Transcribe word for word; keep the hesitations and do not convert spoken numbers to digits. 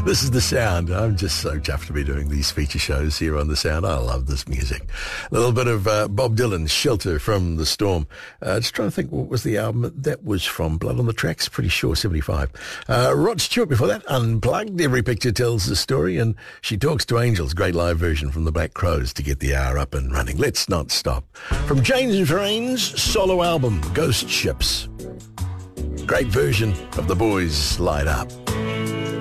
This is The Sound. I'm just so chuffed to be doing these feature shows here on The Sound. I love this music. A little bit of uh, Bob Dylan's Shelter from the Storm. Uh, just trying to think, what was the album that was from? Blood on the Tracks? Pretty sure, seventy-five. Uh, Rod Stewart before that, Unplugged. Every Picture Tells the Story. And She Talks to Angels, great live version from the Black Crowes to get the hour up and running. Let's Not Stop. From James Rain's solo album, Ghost Ships. Great version of The Boys Light Up.